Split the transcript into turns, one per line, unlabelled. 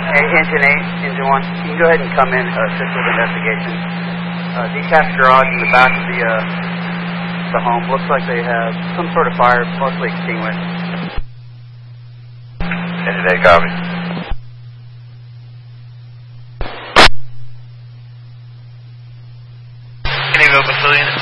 Engine 8, Engine 1. You can go ahead and come in, assist with investigation. Detached garage in the back of the home. Looks like they have some sort of fire, mostly extinguished.
Engine 8, copy. Can you go Brazilian?